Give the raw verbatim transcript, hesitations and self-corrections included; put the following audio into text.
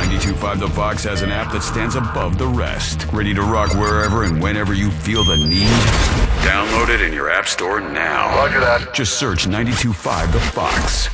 ninety-two point five The Fox has an app that stands above the rest. Ready to rock wherever and whenever you feel the need? Download it in your app store now. Roger that. Just search ninety-two point five The Fox.